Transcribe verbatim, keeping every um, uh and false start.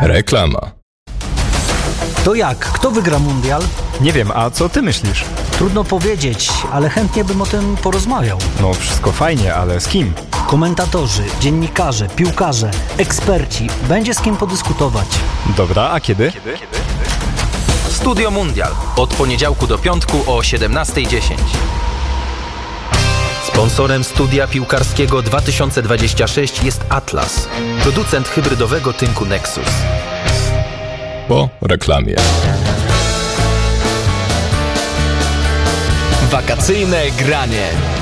Reklama. To jak? Kto wygra mundial? Nie wiem, a co ty myślisz? Trudno powiedzieć, ale chętnie bym o tym porozmawiał. No wszystko fajnie, ale z kim? Komentatorzy, dziennikarze, piłkarze, eksperci. Będzie z kim podyskutować. Dobra, a kiedy? Kiedy? Studio Mundial. Od poniedziałku do piątku o siedemnasta dziesięć. Sponsorem studia piłkarskiego dwa tysiące dwudziestego szóstego jest Atlas, producent hybrydowego tynku Nexus. Po reklamie. Wakacyjne granie.